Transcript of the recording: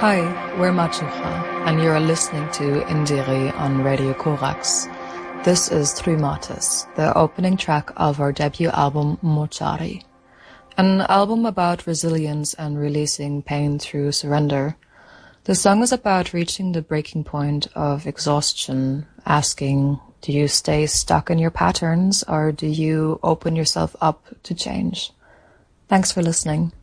Hi, we're Machucha, and you're listening to Indiri on Radio Korax. This is Trumatis, the opening track of our debut album Mochari, an album about resilience and releasing pain through surrender. The song is about reaching the breaking point of exhaustion, asking, do you stay stuck in your patterns or do you open yourself up to change? Thanks for listening.